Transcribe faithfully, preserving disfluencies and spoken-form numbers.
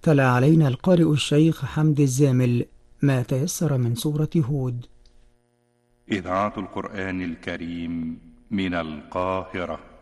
تلا علينا القارئ الشيخ حمد الزامل ما تيسر من سورة هود. إذاعة القرآن الكريم من القاهرة.